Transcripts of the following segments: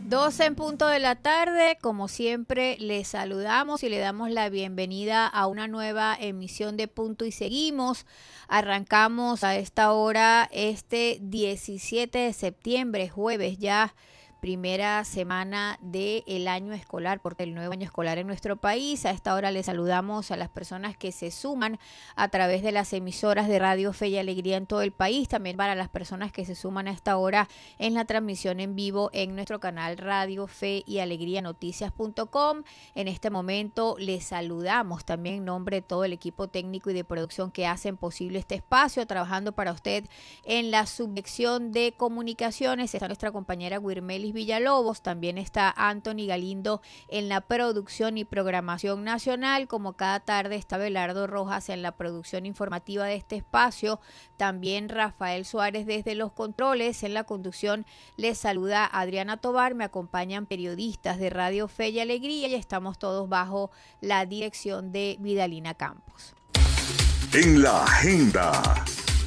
12 en punto de la tarde, como siempre les saludamos y le damos la bienvenida a una nueva emisión de Punto y Seguimos. Arrancamos a esta hora este 17 de septiembre, jueves ya. Primera semana del año escolar, porque el nuevo año escolar en nuestro país. A esta hora les saludamos a las personas que se suman a través de las emisoras de Radio Fe y Alegría en todo el país. También para las personas que se suman a esta hora en la transmisión en vivo en nuestro canal Radio Fe y Alegría Noticias.com. En este momento les saludamos también en nombre de todo el equipo técnico y de producción que hacen posible este espacio, trabajando para usted en la subdicción de comunicaciones. Está nuestra compañera Guirmelis Villalobos, también está Anthony Galindo en la producción y programación nacional. Como cada tarde está Belardo Rojas en la producción informativa de este espacio, también Rafael Suárez desde los controles. En la conducción les saluda Adriana Tobar, me acompañan periodistas de Radio Fe y Alegría y estamos todos bajo la dirección de Vidalina Campos. En la agenda.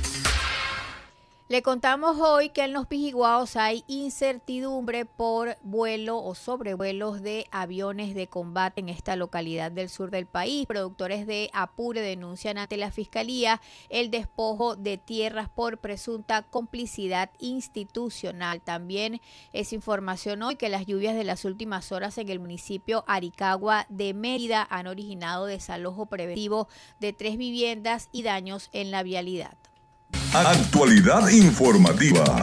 Le contamos hoy que en los Pijiguaos hay incertidumbre por vuelo o sobrevuelos de aviones de combate en esta localidad del sur del país. Productores de Apure denuncian ante la Fiscalía el despojo de tierras por presunta complicidad institucional. También es información hoy que las lluvias de las últimas horas en el municipio Aricagua de Mérida han originado desalojo preventivo de 3 viviendas y daños en la vialidad. Actualidad informativa.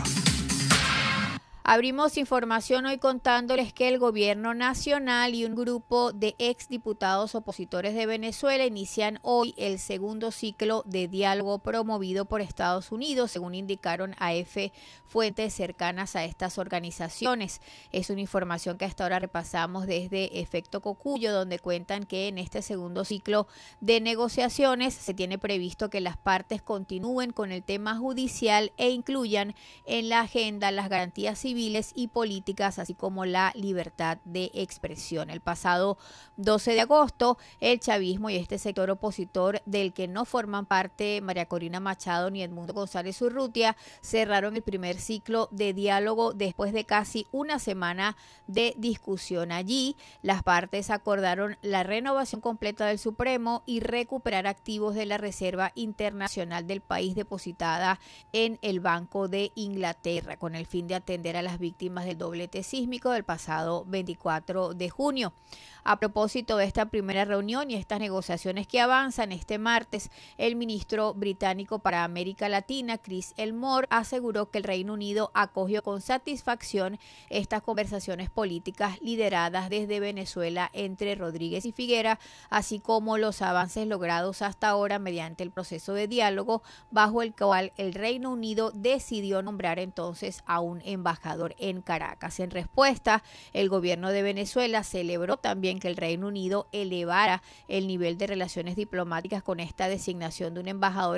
Abrimos información hoy contándoles que el gobierno nacional y un grupo de exdiputados opositores de Venezuela inician hoy el segundo ciclo de diálogo promovido por Estados Unidos, según indicaron AF fuentes cercanas a estas organizaciones. Es una información que hasta ahora repasamos desde Efecto Cocuyo, donde cuentan que en este segundo ciclo de negociaciones se tiene previsto que las partes continúen con el tema judicial e incluyan en la agenda las garantías civiles y políticas, así como la libertad de expresión. El pasado 12 de agosto, el chavismo y este sector opositor del que no forman parte María Corina Machado ni Edmundo González Urrutia cerraron el primer ciclo de diálogo después de casi una semana de discusión. Allí, las partes acordaron la renovación completa del Supremo y recuperar activos de la Reserva Internacional del país depositada en el Banco de Inglaterra, con el fin de atender a las víctimas del doblete sísmico del pasado 24 de junio. A propósito de esta primera reunión y estas negociaciones que avanzan, este martes el ministro británico para América Latina, Chris Elmore, aseguró que el Reino Unido acogió con satisfacción estas conversaciones políticas lideradas desde Venezuela entre Rodríguez y Figuera, así como los avances logrados hasta ahora mediante el proceso de diálogo bajo el cual el Reino Unido decidió nombrar entonces a un embajador en Caracas. En respuesta, el gobierno de Venezuela celebró también que el Reino Unido elevara el nivel de relaciones diplomáticas con esta designación de un embajador